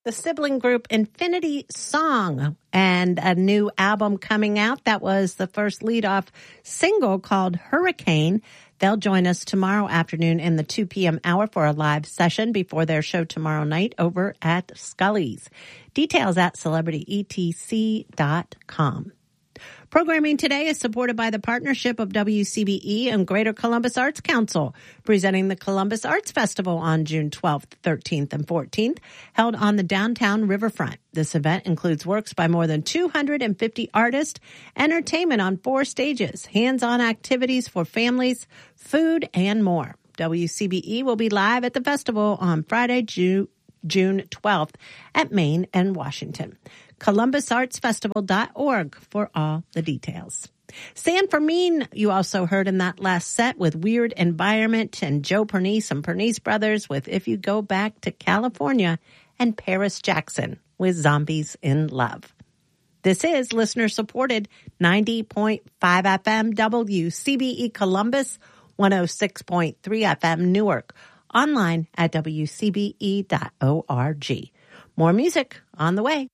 The sibling group Infinity Song and a new album coming out. That was the first lead-off single called Hurricane. They'll join us tomorrow afternoon in the 2 p.m. hour for a live session before their show tomorrow night over at Scully's. Details at celebrityetc.com. Programming today is supported by the partnership of WCBE and Greater Columbus Arts Council, presenting the Columbus Arts Festival on June 12th, 13th, and 14th, held on the downtown riverfront. This event includes works by more than 250 artists, entertainment on 4 stages, hands-on activities for families, food, and more. WCBE will be live at the festival on Friday, June 12th at Main and Washington. ColumbusArtsFestival.org for all the details. San Fermin, you also heard in that last set with Weird Environment and Joe Pernice and Pernice Brothers with If You Go Back to California, and Paris Jackson with Zombies in Love. This is listener-supported 90.5 FM WCBE Columbus, 106.3 FM Newark, online at WCBE.org. More music on the way.